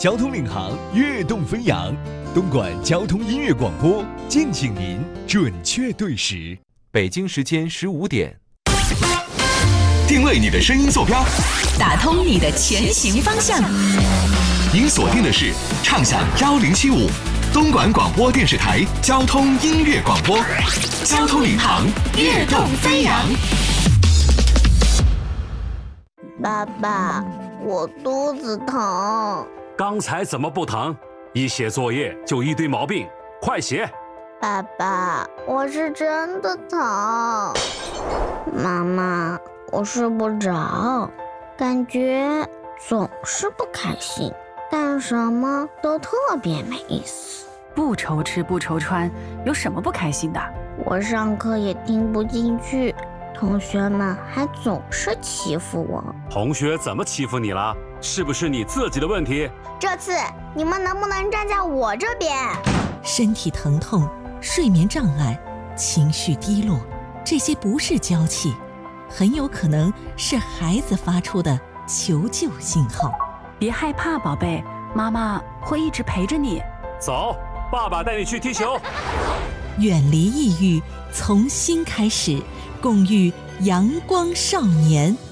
交通领航，跃动飞扬。东莞交通音乐广播，敬请您准确对时。 北京时间15点。 定位你的声音坐标， 打通你的前行方向。 您锁定的是畅享1075东莞广播电视台交通音乐广播，交通领航，跃动飞扬。 爸爸，我肚子疼。 刚才怎么不疼？一写作业就一堆毛病，快写！ 爸爸，我是真的疼。妈妈，我睡不着，感觉总是不开心，干什么都特别没意思。 不愁吃不愁穿，有什么不开心的？ 我上课也听不进去，同学们还总是欺负我。 同学怎么欺负你了？是不是你自己的问题？ 这次你们能不能站在我这边？ 身体疼痛、睡眠障碍、情绪低落，这些不是娇气，很有可能是孩子发出的求救信号。 别害怕，宝贝，妈妈会一直陪着你。 走，爸爸带你去踢球。 远离抑郁，从心开始，共育阳光少年。